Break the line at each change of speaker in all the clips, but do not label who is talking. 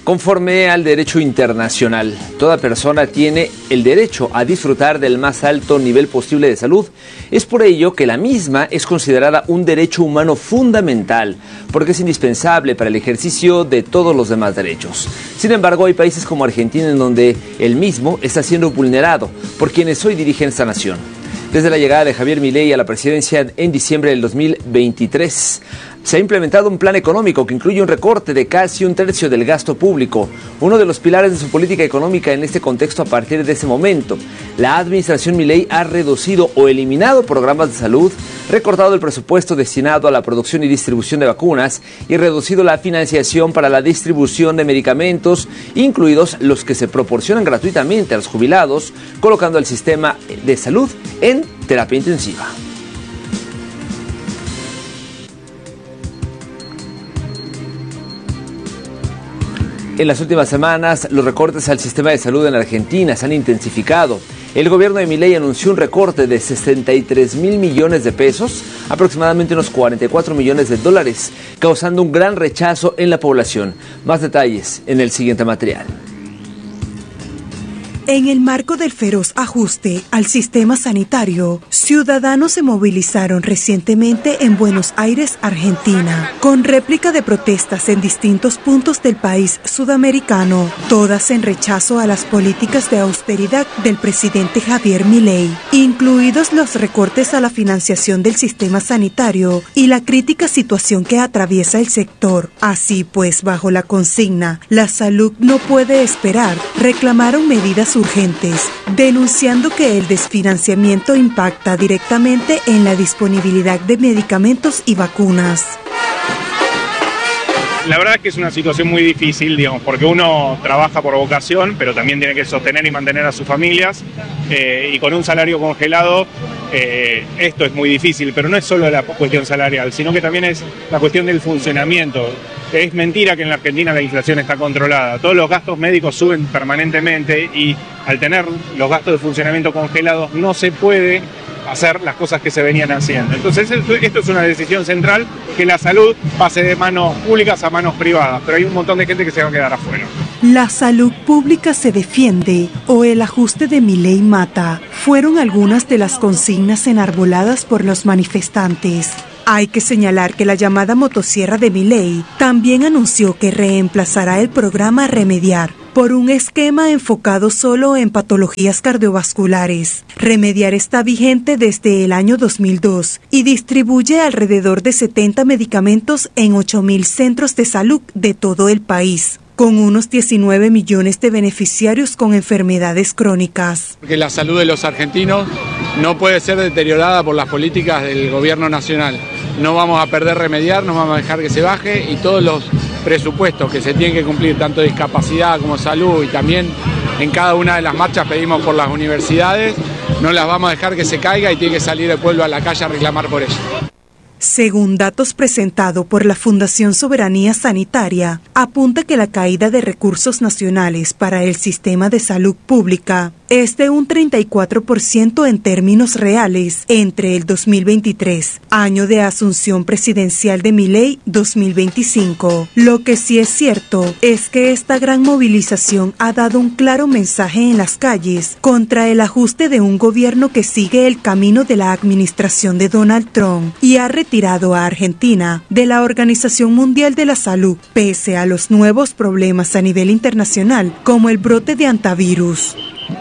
Conforme al derecho internacional, toda persona tiene el derecho a disfrutar del más alto nivel posible de salud. Es por ello que la misma es considerada un derecho humano fundamental, porque es indispensable para el ejercicio de todos los demás derechos. Sin embargo, hay países como Argentina en donde el mismo está siendo vulnerado por quienes hoy dirigen esta nación. Desde la llegada de Javier Milei a la presidencia en diciembre del 2023, se ha implementado un plan económico que incluye un recorte de casi un tercio del gasto público, uno de los pilares de su política económica en este contexto. A partir de ese momento, la administración Milei ha reducido o eliminado programas de salud, recortado el presupuesto destinado a la producción y distribución de vacunas y reducido la financiación para la distribución de medicamentos, incluidos los que se proporcionan gratuitamente a los jubilados, colocando el sistema de salud en terapia intensiva. En las últimas semanas, los recortes al sistema de salud en Argentina se han intensificado. El gobierno de Milei anunció un recorte de 63.000 millones de pesos, aproximadamente unos 44 millones de dólares, causando un gran rechazo en la población. Más detalles en el siguiente material.
En el marco del feroz ajuste al sistema sanitario, ciudadanos se movilizaron recientemente en Buenos Aires, Argentina, con réplica de protestas en distintos puntos del país sudamericano, todas en rechazo a las políticas de austeridad del presidente Javier Milei, incluidos los recortes a la financiación del sistema sanitario y la crítica situación que atraviesa el sector. Así pues, bajo la consigna "La salud no puede esperar", reclamaron medidas urgentes, denunciando que el desfinanciamiento impacta directamente en la disponibilidad de medicamentos y vacunas.
La verdad es que es una situación muy difícil, digamos, porque uno trabaja por vocación, pero también tiene que sostener y mantener a sus familias, y con un salario congelado esto es muy difícil, pero no es solo la cuestión salarial, sino que también es la cuestión del funcionamiento. Es mentira que en la Argentina la inflación está controlada, todos los gastos médicos suben permanentemente y al tener los gastos de funcionamiento congelados no se puede hacer las cosas que se venían haciendo. Entonces esto es una decisión central, que la salud pase de manos públicas a manos privadas, pero hay un montón de gente que se va a quedar afuera.
La salud pública se defiende o el ajuste de Milei mata, fueron algunas de las consignas enarboladas por los manifestantes. Hay que señalar que la llamada motosierra de Milei también anunció que reemplazará el programa Remediar por un esquema enfocado solo en patologías cardiovasculares. Remediar está vigente desde el año 2002 y distribuye alrededor de 70 medicamentos en 8.000 centros de salud de todo el país, con unos 19 millones de beneficiarios con enfermedades crónicas.
Porque la salud de los argentinos no puede ser deteriorada por las políticas del gobierno nacional. No vamos a perder Remediar, no vamos a dejar que se baje, y todos los presupuestos que se tienen que cumplir, tanto de discapacidad como salud, y también en cada una de las marchas pedimos por las universidades, no las vamos a dejar que se caiga y tiene que salir el pueblo a la calle a reclamar por ello.
Según datos presentados por la Fundación Soberanía Sanitaria, apunta que la caída de recursos nacionales para el sistema de salud pública es de un 34% en términos reales entre el 2023, año de asunción presidencial de Milei, 2025. Lo que sí es cierto es que esta gran movilización ha dado un claro mensaje en las calles contra el ajuste de un gobierno que sigue el camino de la administración de Donald Trump y ha retirado a Argentina de la Organización Mundial de la Salud, pese a los nuevos problemas a nivel internacional, como el brote de antivirus.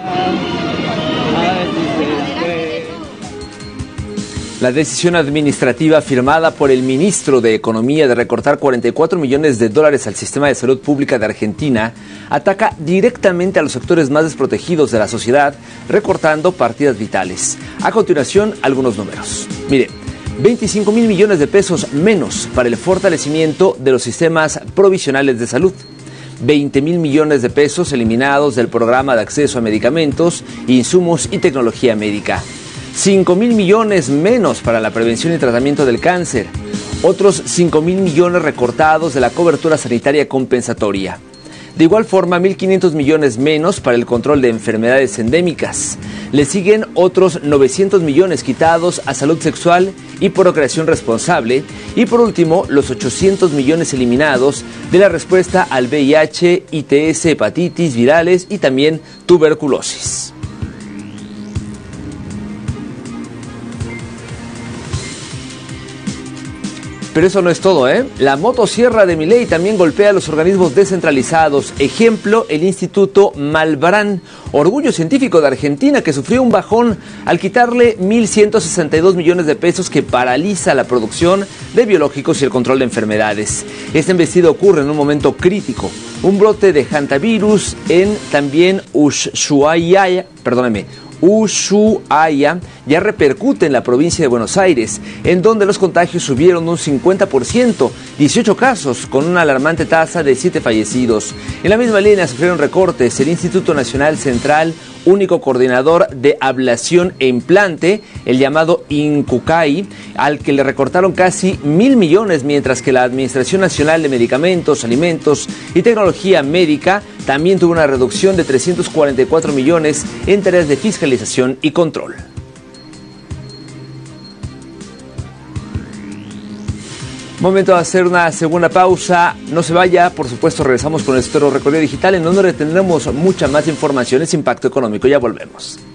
La decisión administrativa firmada por el ministro de Economía de recortar 44 millones de dólares al sistema de salud pública de Argentina ataca directamente a los sectores más desprotegidos de la sociedad, recortando partidas vitales. A continuación, algunos números. Mire, 25.000 millones de pesos menos para el fortalecimiento de los sistemas provisionales de salud. 20.000 millones de pesos eliminados del programa de acceso a medicamentos, insumos y tecnología médica. 5.000 millones menos para la prevención y tratamiento del cáncer. Otros 5.000 millones recortados de la cobertura sanitaria compensatoria. De igual forma, 1.500 millones menos para el control de enfermedades endémicas. Le siguen otros 900 millones quitados a salud sexual y procreación responsable. Y por último, los 800 millones eliminados de la respuesta al VIH, ITS, hepatitis virales y también tuberculosis. Pero eso no es todo, ¿eh? La motosierra de Milei también golpea a los organismos descentralizados. Ejemplo, el Instituto Malbrán, orgullo científico de Argentina, que sufrió un bajón al quitarle 1.162 millones de pesos que paraliza la producción de biológicos y el control de enfermedades. Esta embestida ocurre en un momento crítico. Un brote de hantavirus en también Ushuaia ya repercute en la provincia de Buenos Aires, en donde los contagios subieron un 50%, 18 casos, con una alarmante tasa de 7 fallecidos. En la misma línea sufrieron recortes el Instituto Nacional Central, único coordinador de ablación e implante, el llamado INCUCAI, al que le recortaron casi 1.000 millones, mientras que la Administración Nacional de Medicamentos, Alimentos y Tecnología Médica también tuvo una reducción de 344 millones en tareas de fiscalización y control. Momento de hacer una segunda pausa. No se vaya, por supuesto regresamos con nuestro recorrido digital, en donde tendremos mucha más información. Es Impacto Económico. Ya volvemos.